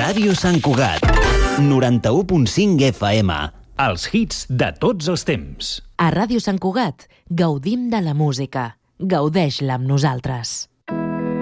Ràdio Sant Cugat, 91.5 FM. Els hits de tots els temps. A Ràdio Sant Cugat gaudim de la música. Gaudeix-la amb nosaltres.